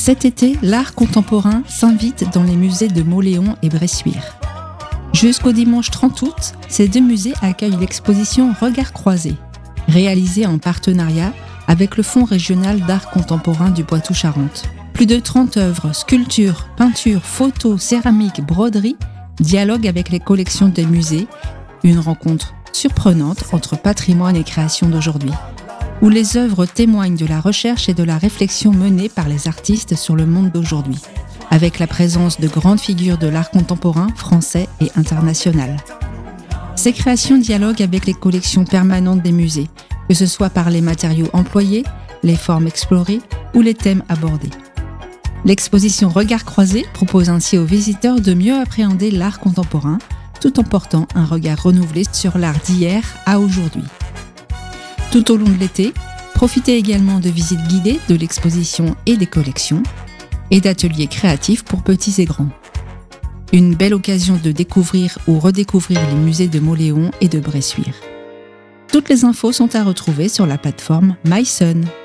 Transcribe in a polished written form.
Cet été, l'art contemporain s'invite dans les musées de Mauléon et Bressuire. Jusqu'au dimanche 30 août, ces deux musées accueillent l'exposition Regards croisés, réalisée en partenariat avec le Fonds régional d'art contemporain du Poitou-Charentes. Plus de 30 œuvres, sculptures, peintures, photos, céramiques, broderies dialoguent avec les collections des musées, une rencontre surprenante entre patrimoine et création d'aujourd'hui, où les œuvres témoignent de la recherche et de la réflexion menée par les artistes sur le monde d'aujourd'hui, avec la présence de grandes figures de l'art contemporain français et international. Ces créations dialoguent avec les collections permanentes des musées, que ce soit par les matériaux employés, les formes explorées ou les thèmes abordés. L'exposition Regards croisés propose ainsi aux visiteurs de mieux appréhender l'art contemporain, tout en portant un regard renouvelé sur l'art d'hier à aujourd'hui. Tout au long de l'été, profitez également de visites guidées de l'exposition et des collections, et d'ateliers créatifs pour petits et grands. Une belle occasion de découvrir ou redécouvrir les musées de Mauléon et de Bressuire. Toutes les infos sont à retrouver sur la plateforme MySun.